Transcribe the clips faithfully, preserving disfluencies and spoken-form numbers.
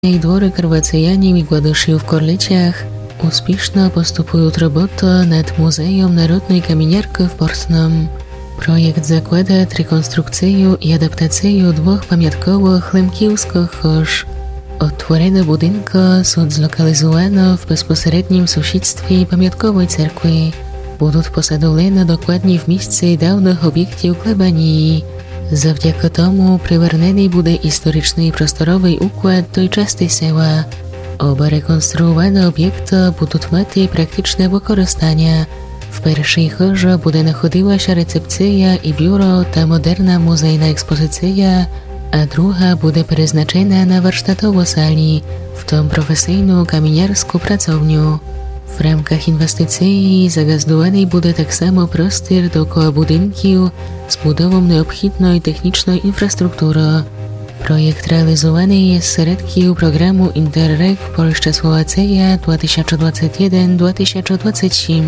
i dwory Karwacejani i Gładoszy w Korleciach uspieszno postępują roboty nad Muzeum Narodnej Kamieniarki w Portnom. Projekt zakłada rekonstrukcję i adaptację dwóch pamiątkowych lemkijskich chóż. Otworzone budynki są zlokalizowane w bezpośrednim sąsiedztwie pamiątkowej cerkwy. Będą posadowane dokładnie w miejscu dawnych obiektów plebanii. Zawdzięki temu przywarnęny będzie historyczny i prostorowy układ tej części sela. Oba rekonstruowane obiekty będą mieć praktyczne wykorzystania. W pierwszej chórze będzie nachodziła się recepcja i biuro, ta moderna muzejna ekspozycja, a druga będzie przeznaczona na warsztatowe sali, w tym profesyjną kamieniarską pracownię. W ramach inwestycji zagazdowany będzie tak samo prostor dookoła budynku z budową nieobchodnej technicznej infrastruktury. Projekt realizowany jest z środków programu Interreg Polska-Słowacja dwa tysiące dwudziesty pierwszy do dwa tysiące dwudziestego trzeciego.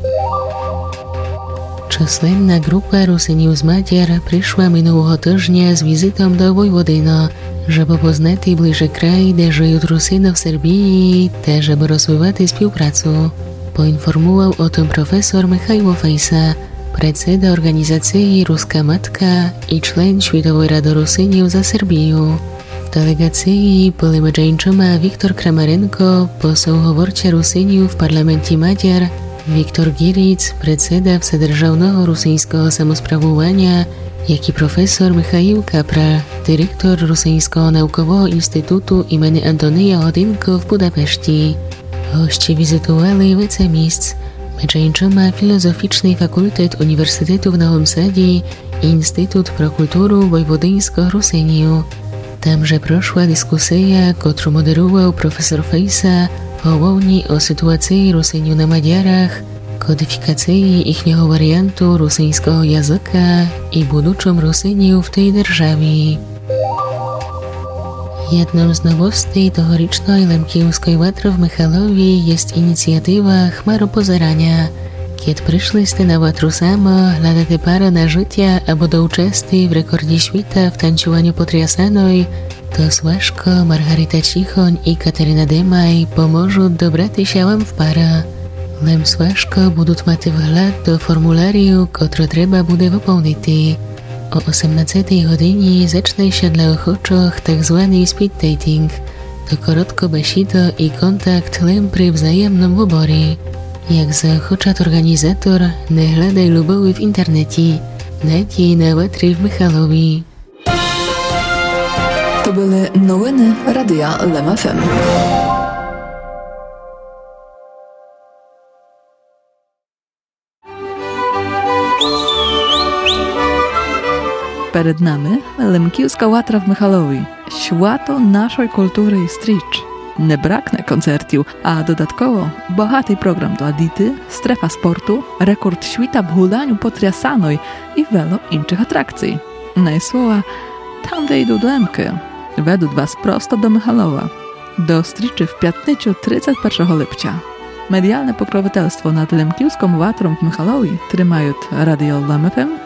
Численна група русинів з Мадяр прийшла минулого тижня з візитом до Войводина, щоб познати ближче край, де живуть русини в Сербії, та щоб розвивати співпрацю. Поінформував о tym професор Михайло Fejsa, predseda organizacji Ruska Matka i człon Światowej Rady Rusynów za Serbię. W delegacji byli między innymi Wiktor Kramarenko, poseł hovorča Rusynów w parlamencie Madiar, Wiktor Giric, predseda Wsedržavného rusyńskiego samosprawowania, jak i profesor Michail Kapral, dyrektor Rusyńskiego Naukowego Instytutu imienia Antonija Hodynko w Budapeszcie. Goście wizytowali wiele miejsc, między innymi Filozoficzny Fakultet Uniwersytetu w Nowym Sadzie i Instytut pro Kulturu Wojwodyńskiego Rusynów. Tamże proszła dyskusja, którą moderował profesor Fejsa, Głównie o sytuacji Rusynów na Madiarach, kodyfikacji ichniego wariantu rusyńskiego języka i buduczym Rusynów w tej державі. Jedną z nowości tegorocznej lemkijskiej łatry w Michalowie jest inicjatywa Chmaropozerania. Kiedy przyszliście na łatru samo, hľadáte parę na życie albo do uczestni w rekordzie świata w tańczowaniu potriasanej, to Słaszko, Margarita Cichoń i Katarina Demaj pomożą dobrać się wam w parę. Lem Słaszko będą mieć wgląd do formularium, który trzeba będzie wypełnić. O osiemnastej godzinie zacznie się dla ochoczych tak zwany speed dating. To krótko besido i kontakt lem przy wzajemnym wyborze. Jak zachocza organizator, nie hľadaj lubowy w internecie. Najdź na łatry w Michalowie. To były nowiny Radia Lem F M. Перед нами Лемківська łatra в Michalowie. Święto naszej kultury i stricz. Nie braknie koncertów, a dodatkowo bogaty program dla dity, strefa sportu, rekord świata w hulaniu potriasanej i wielu innych atrakcji. Najsłowa tam wejdą do Lemki. Według was prosto do Michalowa. Do striczy w piątnicę trzydziestego pierwszego lipca. Medialne pokroviteľstvo nad Lemkівськą łatrą w Michalowie trzymają Radio Lem F M